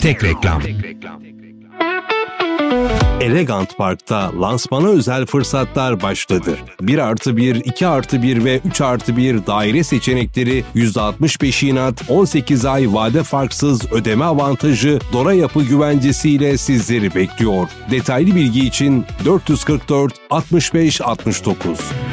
Tek reklam. Elegant Park'ta lansmana özel fırsatlar başladı. 1+1, 2+1 ve 3+1 daire seçenekleri %65 inat, 18 ay vade farksız ödeme avantajı, Dora Yapı güvencesiyle sizleri bekliyor. Detaylı bilgi için 444 65 69.